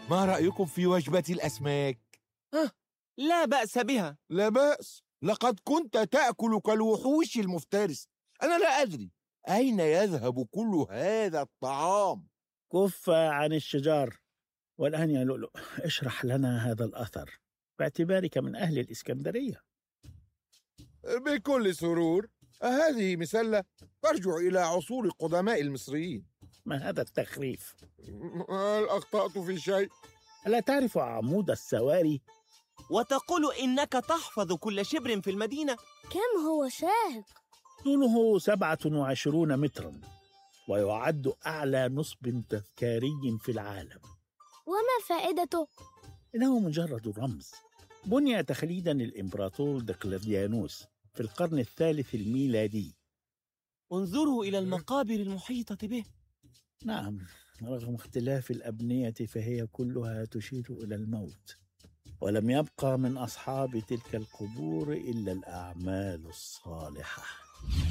ما رأيكم في وجبة الأسماك؟ لا بأس بها. لا بأس، لقد كنت تأكل كالوحوش المفترس. أنا لا أدري أين يذهب كل هذا الطعام. كف عن الشجار. والآن يا لؤلؤ اشرح لنا هذا الأثر باعتبارك من أهل الإسكندرية. بكل سرور. هذه مسلة ترجع إلى عصور قدماء المصريين. ما هذا التخريف؟ هل أخطأت في شيء؟ ألا تعرف عمود السواري؟ وتقول إنك تحفظ كل شبر في المدينة؟ كم هو شاهق؟ طوله 27 مترا، ويعد أعلى نصب تذكاري في العالم. وما فائدته؟ إنه مجرد رمز بني تخليدا للإمبراطور دقلديانوس في القرن الثالث الميلادي. انظروا إلى المقابر المحيطة به. نعم، رغم اختلاف الأبنية فهي كلها تشير إلى الموت، ولم يبقى من أصحاب تلك القبور إلا الأعمال الصالحة.